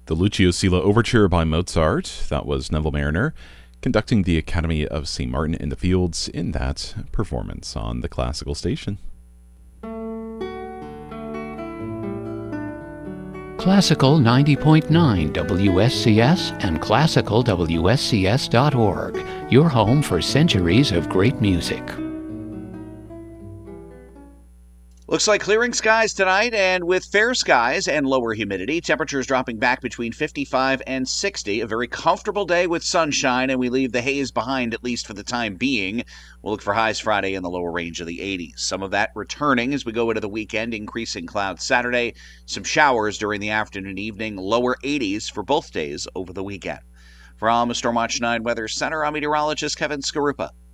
The Lucio Silla Overture by Mozart, that was Neville Mariner, conducting the Academy of St. Martin in the Fields in that performance on the Classical Station. Classical 90.9 WSCS and classicalwscs.org, your home for centuries of great music. Looks like clearing skies tonight, and with fair skies and lower humidity, temperatures dropping back between 55 and 60. A very comfortable day with sunshine, and we leave the haze behind, at least for the time being. We'll look for highs Friday in the lower range of the 80s. Some of that returning as we go into the weekend, increasing clouds Saturday, some showers during the afternoon and evening, lower 80s for both days over the weekend. From Stormwatch 9 Weather Center, I'm meteorologist Kevin Skarupa.